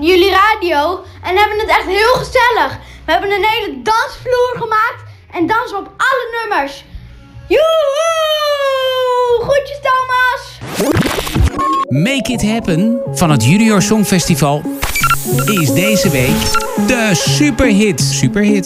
jullie radio en hebben het echt heel gezellig. We hebben een hele dansvloer gemaakt en dansen op alle nummers. Joehoe! Groetjes Thomas! Make It Happen van het Junior Songfestival is deze week de superhit.